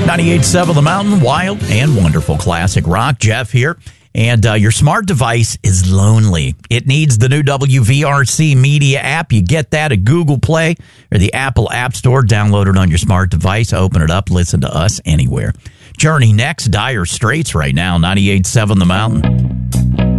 98.7 The Mountain, wild and wonderful classic rock. Jeff here. And your smart device is lonely. It needs the new WVRC Media app. You get that at Google Play or the Apple App Store. Download it on your smart device. Open it up. Listen to us anywhere. Journey next. Dire Straits right now. 98.7 The Mountain.